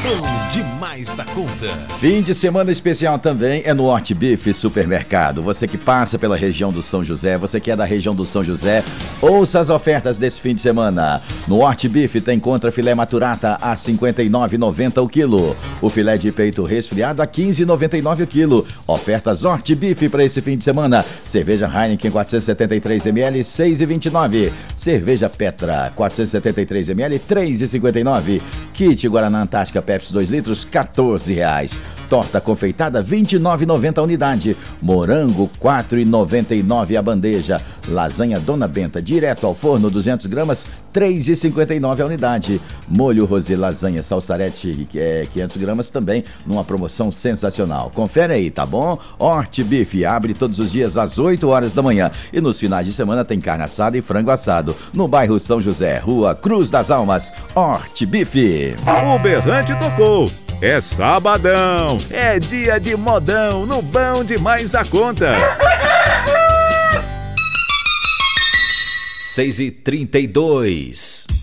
Bom demais da conta. Fim de semana especial também é no Hort Beef Supermercado. Você que passa pela região do São José, você que é da região do São José, ouça as ofertas desse fim de semana. No Hort Beef tem contra filé maturata a R$ 59,90 o quilo. O filé de peito resfriado a R$ 15,99 o quilo. Ofertas Hort Beef para esse fim de semana. Cerveja Heineken 473 ml, R$ 6,29. Cerveja Petra 473 ml, R$ 3,59. Kit Guaraná Antártica Pepsi 2 litros, R$ 14,00. Torta confeitada, R$ 29,90 a unidade. Morango, R$ 4,99 a bandeja. Lasanha Dona Benta, direto ao forno, 200 gramas, R$ 3,59 a unidade. Molho Rosé Lasanha Salsarete, 500 gramas, também numa promoção sensacional. Confere aí, tá bom? Hort Beef abre todos os dias às 8 horas da manhã. E nos finais de semana tem carne assada e frango assado. No bairro São José, Rua Cruz das Almas. Hort Beef. O berrante tocou. É sabadão, é dia de modão no Bom Demais da Conta. 6h32.